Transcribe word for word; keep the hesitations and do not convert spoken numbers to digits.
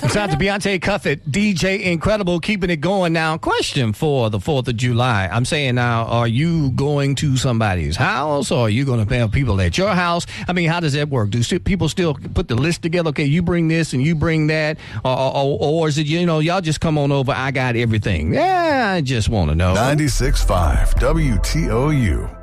Shout out to Beyonce Cuthett, D J Incredible, keeping it going now. Question for the fourth of July. I'm saying now, are you going to somebody's house or are you going to have people at your house? I mean, how does that work? Do st- people still put the list together? Okay, you bring this and you bring that. Or, or, or is it, you know, y'all just come on over, I got everything? Yeah, I just want to know. ninety-six point five W T O U.